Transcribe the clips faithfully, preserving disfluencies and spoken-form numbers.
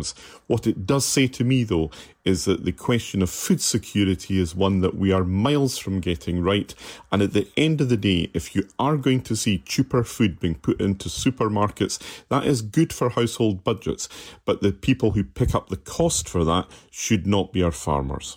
Islands. What it does say to me, though, is that the question of food security is one that we are miles from getting right. And at the end of the day, if you are going to see cheaper food being put into supermarkets, that is good for household budgets. But the people who pick up the cost for that should not be our farmers.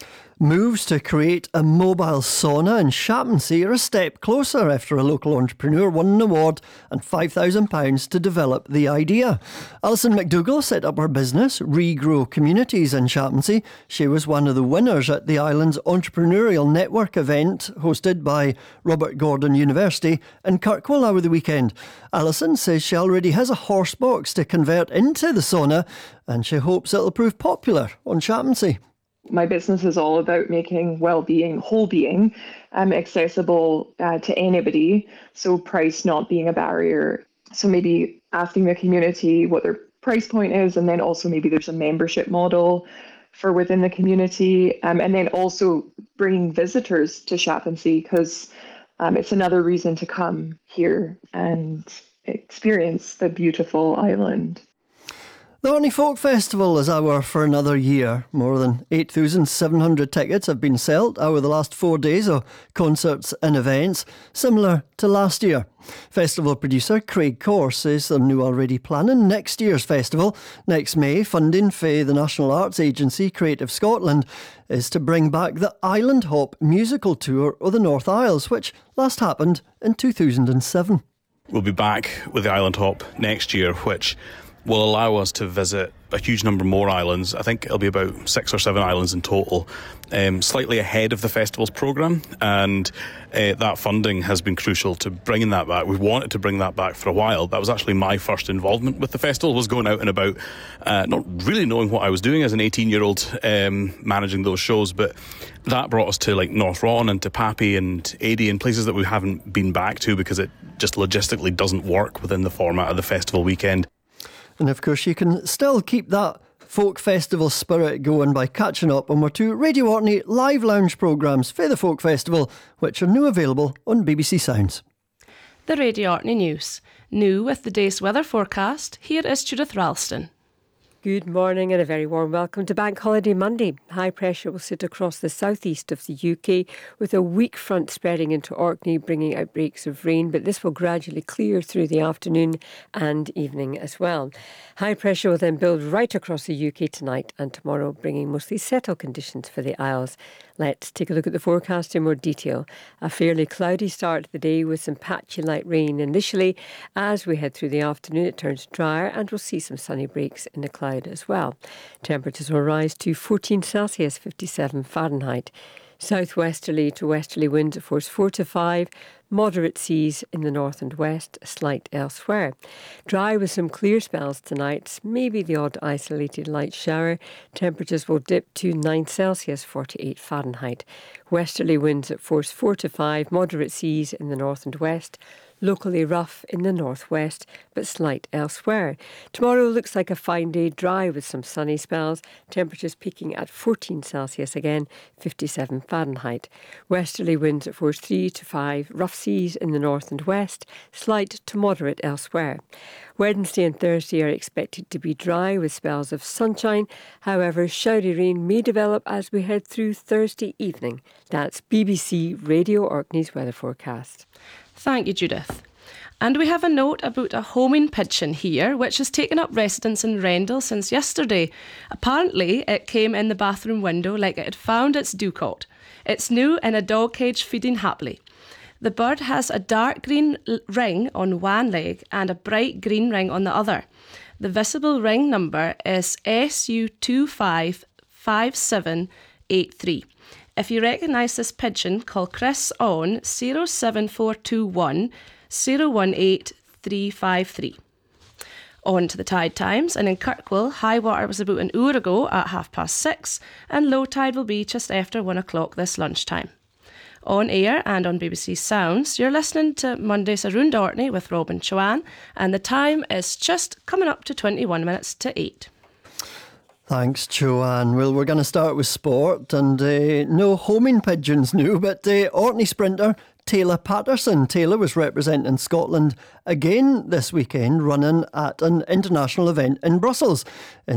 Moves to create a mobile sauna in Shaphansea are a step closer after a local entrepreneur won an award and five thousand pounds to develop the idea. Alison McDougall set up her business, Regrow Communities, in Shaphansea. She was one of the winners at the island's Entrepreneurial Network event hosted by Robert Gordon University in Kirkwall over the weekend. Alison says she already has a horse box to convert into the sauna and she hopes it'll prove popular on Shaphansea. My business is all about making well-being, whole-being, um, accessible uh, to anybody, so price not being a barrier. So maybe asking the community what their price point is, and then also maybe there's a membership model for within the community, um, and then also bringing visitors to Shaphansea, because um, it's another reason to come here and experience the beautiful island. The Orkney Folk Festival is over for another year. More than eight thousand seven hundred tickets have been sold over the last four days of concerts and events, similar to last year. Festival producer Craig Corr says they're now already planning next year's festival. Next May, funding for the National Arts Agency Creative Scotland is to bring back the Island Hop musical tour of the North Isles, which last happened in two thousand seven. We'll be back with the Island Hop next year, which will allow us to visit a huge number more islands. I think it'll be about six or seven islands in total, um, slightly ahead of the festival's programme, and uh, that funding has been crucial to bringing that back. We've wanted to bring that back for a while. That was actually my first involvement with the festival, was going out and about, uh, not really knowing what I was doing as an eighteen-year-old um, managing those shows, but that brought us to like North Ron and to Pappy and Adey and places that we haven't been back to because it just logistically doesn't work within the format of the festival weekend. And of course you can still keep that folk festival spirit going by catching up on our two Radio Orkney live lounge programmes for the folk festival, which are now available on B B C Sounds. The Radio Orkney News. New with the day's weather forecast, here is Judith Ralston. Good morning and a very warm welcome to Bank Holiday Monday. High pressure will sit across the southeast of the U K with a weak front spreading into Orkney, bringing outbreaks of rain, but this will gradually clear through the afternoon and evening as well. High pressure will then build right across the U K tonight and tomorrow, bringing mostly settled conditions for the Isles. Let's take a look at the forecast in more detail. A fairly cloudy start to the day with some patchy light rain initially. As we head through the afternoon, it turns drier and we'll see some sunny breaks in the cloud as well. Temperatures will rise to fourteen Celsius, fifty-seven Fahrenheit. Southwesterly to westerly winds at force four to five, moderate seas in the north and west, slight elsewhere. Dry with some clear spells tonight, maybe the odd isolated light shower. Temperatures will dip to nine Celsius, forty-eight Fahrenheit. Westerly winds at force four to five, moderate seas in the north and west. Locally rough in the northwest, but slight elsewhere. Tomorrow looks like a fine day, dry with some sunny spells. Temperatures peaking at fourteen Celsius again, fifty-seven Fahrenheit. Westerly winds at force three to five, rough seas in the north and west, slight to moderate elsewhere. Wednesday and Thursday are expected to be dry with spells of sunshine. However, showery rain may develop as we head through Thursday evening. That's B B C Radio Orkney's weather forecast. Thank you, Judith. And we have a note about a homing pigeon here, which has taken up residence in Rendell since yesterday. Apparently, it came in the bathroom window like it had found its ducat. It's new in a dog cage feeding happily. The bird has a dark green ring on one leg and a bright green ring on the other. The visible ring number is S U two five five seven eight three. If you recognise this pigeon, call Chris on zero seven four two one zero one eight three five three. On to the tide times, and in Kirkwall, high water was about an hour ago at half past six, and low tide will be just after one o'clock this lunchtime. On air and on B B C Sounds, you're listening to Mondays Around Orkney with Robin Chowan, and the time is just coming up to twenty-one minutes to eight. Thanks, Joanne. Well, we're going to start with sport, and uh, no homing pigeons now, but uh, Orkney sprinter Taylor Patterson. Taylor was representing Scotland again this weekend, running at an international event in Brussels. In